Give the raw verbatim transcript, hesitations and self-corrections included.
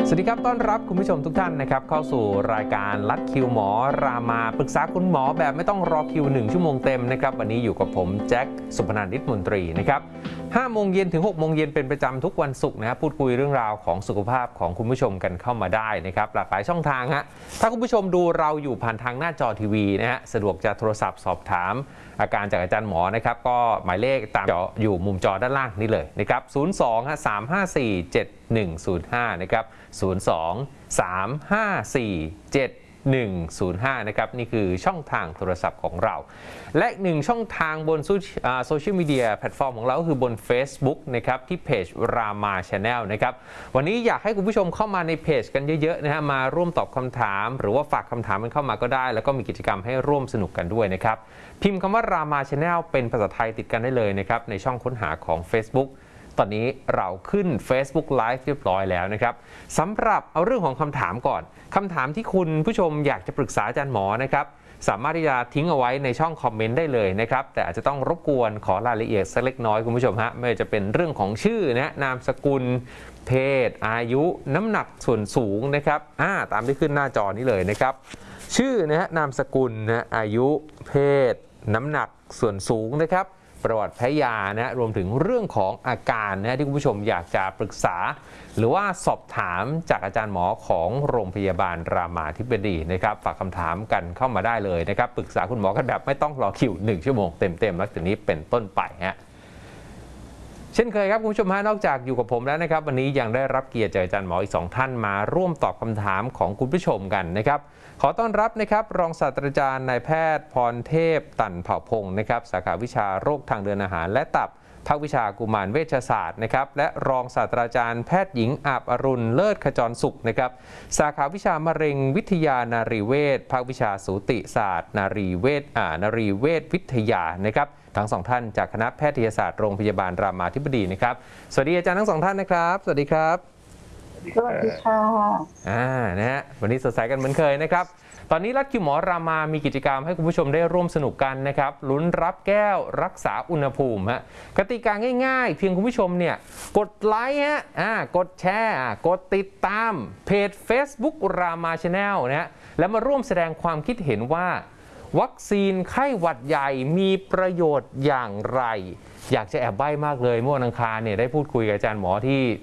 สวัสดีครับต้อนรับคุณผู้ชมทุกท่านนะครับเข้าสู่รายการลัดคิวหมอรามาปรึกษาคุณหมอแบบไม่ต้องรอคิวหนึ่งชั่วโมงเต็มนะครับวันนี้อยู่กับผมแจ็คสุพนันท์ ฤทธิ์มนตรีนะครับห้าโมงเย็นถึงหกโมงเย็นเป็นประจำทุกวันศุกร์นะครับพูดคุยเรื่องราวของสุขภาพของคุณผู้ชมกันเข้ามาได้นะครับหลากหลายช่องทางฮะถ้าคุณผู้ชมดูเราอยู่ผ่านทางหน้าจอทีวีนะฮะสะดวกจะโทรศัพท์สอบถามอาการจากอาจารย์หมอนะครับก็หมายเลขตามจออยู่มุมจอด้านล่างนี้เลยนะครับศูนย์ สอง สาม ห้า สี่ เจ็ด หนึ่ง ศูนย์ ห้านะครับศูนย์ สอง สาม ห้า สี่ เจ็ด หนึ่ง ศูนย์ ห้านะครับนี่คือช่องทางโทรศัพท์ของเราและหนึ่งช่องทางบนโซเชียลมีเดียแพลตฟอร์มของเราก็คือบน Facebook นะครับที่เพจรามา Channel นะครับวันนี้อยากให้คุณผู้ชมเข้ามาในเพจกันเยอะๆนะฮะมาร่วมตอบคำถามหรือว่าฝากคำถามกันเข้ามาก็ได้แล้วก็มีกิจกรรมให้ร่วมสนุกกันด้วยนะครับพิมพ์คำว่ารามา Channel เป็นภาษาไทยติดกันได้เลยนะครับในช่องค้นหาของ Facebookตอนนี้เราขึ้น Facebook Live เรียบร้อยแล้วนะครับสำหรับเอาเรื่องของคำถามก่อนคำถามที่คุณผู้ชมอยากจะปรึกษาอาจารย์หมอนะครับสามารถที่จะทิ้งเอาไว้ในช่องคอมเมนต์ได้เลยนะครับแต่อาจจะต้องรบกวนขอรายละเอียดสักเล็กน้อยคุณผู้ชมฮะไม่ว่าจะเป็นเรื่องของชื่อนะนามสกุลเพศอายุน้ำหนักส่วนสูงนะครับอ่าตามที่ขึ้นหน้าจอนี้เลยนะครับชื่อนะฮะนามสกุลนะอายุเพศน้ำหนักส่วนสูงนะครับประวัติแพ้ยานะรวมถึงเรื่องของอาการนะที่คุณผู้ชมอยากจะปรึกษาหรือว่าสอบถามจากอาจารย์หมอของโรงพยาบาลรามาธิบดีนะครับฝากคำถามกันเข้ามาได้เลยนะครับปรึกษาคุณหมอกันแบบไม่ต้องรอคิวหนึ่งชั่วโมงเต็มๆแล้วจากนี้เป็นต้นไปฮะเช่นเคยครับคุณผู้ชมฮะนอกจากอยู่กับผมแล้วนะครับวันนี้ยังได้รับเกียรติจากอาจารย์หมออีกสองท่านมาร่วมตอบคำถามของคุณผู้ชมกันนะครับขอต้อนรับนะครับรองศาสตราจารย์นายแพทย์พรเทพตั่นเผ่าพงศ์นะครับสาขาวิชาโรคทางเดินอาหารและตับภาควิชากุมารเวชศาสตร์นะครับและรองศาสตราจารย์แพทย์หญิงอาบอรุณเลิศขจรสุขนะครับสาขาวิชามะเร็งวิทยานารีเวชภาควิชาสูติศาสตร์นารีเวชอ่านารีเวชวิทยานะครับทั้งสองท่านจากคณะแพทยศาสตร์โรงพยาบาลรามาธิบดีนะครับสวัสดีอาจารย์ทั้งสองท่านนะครับสวัสดีครับสวัสดีค่ะอ่านะฮะวันนี้สดใสกันเหมือนเคยนะครับตอนนี้ลัดคิวหมอรามามีกิจกรรมให้คุณผู้ชมได้ร่วมสนุกกันนะครับลุ้นรับแก้วรักษาอุณหภูมิฮะกติกาง่ายๆเพียงคุณผู้ชมเนี่ยกดไลค์ฮะอ่ากดแชร์กดติดตามเพจ Facebook รามา Channel นะฮะแล้วมาร่วมแสดงความคิดเห็นว่าวัคซีนไข้หวัดใหญ่มีประโยชน์อย่างไรอยากจะแอบใบ้มากเลยเมื่อวันอังคารเนี่ยได้พูดคุยกับอาจารย์หมอที่